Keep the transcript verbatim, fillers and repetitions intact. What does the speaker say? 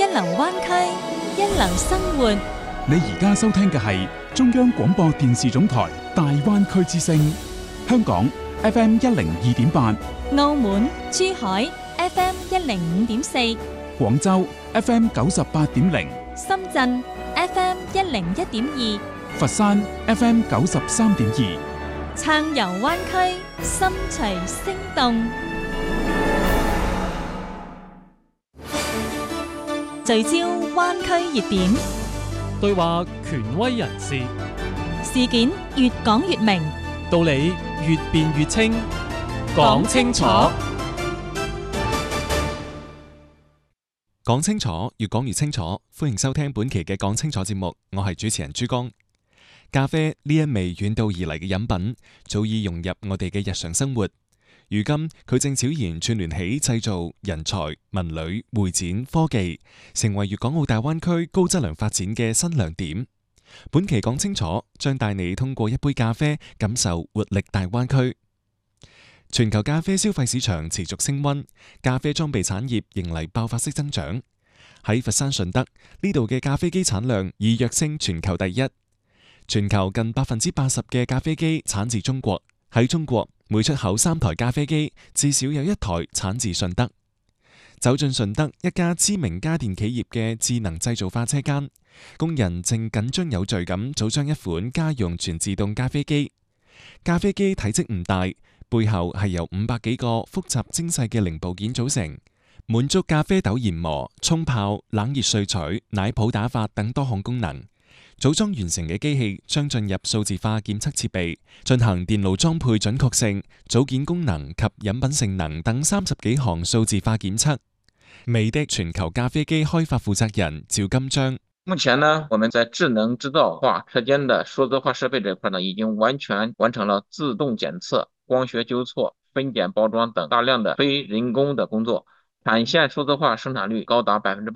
流灣區，一流生活。 你而家收聽嘅係中央廣播電視總台大灣區之聲，香港 F M 一零二點八， 澳門、珠海 F M 一零五點四， 廣州 F M 九十八點零， 深圳 F M 一零一點二， 佛山 F M 九十三點二。 撐遊灣區，心隨聲動。聚焦灣區熱點， 對話權威人士， 事件越講越明， 道理越辯越清，講清楚， 講清楚，越講越清楚。歡迎收聽本期嘅講清楚節目，我係主持人朱江。咖啡呢一味遠道而嚟嘅飲品，早已融入我哋嘅日常生活。如今佢正悄然串聯起製造、人才、文旅、會展、科技，成為粵港澳大灣區高質量發展嘅新亮點。本期講清楚，將帶你通過一杯咖啡，感受活力大灣區。全球咖啡消費市場持續升溫，咖啡裝備產業迎嚟爆發式增長。喺佛山順德呢度嘅咖啡機產量已躍升全球第一。全球近百分之八十嘅咖啡機產自中國，喺中國每出口三台咖啡機，至少有一台產自順德。走進順德一家知名家電企業嘅智能製造化車間，工人正緊張有序咁組裝一款家用全自動咖啡機。咖啡機體積唔大，背後係由五百幾個複雜精細嘅零部件組成，滿足咖啡豆研磨、沖泡、冷熱萃取、奶泡打發等多項功能。組裝完成嘅機器將進入數字化檢測設備，進行電路裝配準確性、組件功能及飲品性能等三十幾項數字化檢測。美的全球咖啡機開發負責人趙金章： 目前呢，我們在智能製造化車間的數字化設備這塊呢，已經完全完成了自動檢測、光學糾錯、分揀包裝等大量的非人工的工作，產線數字化生產率高達百分之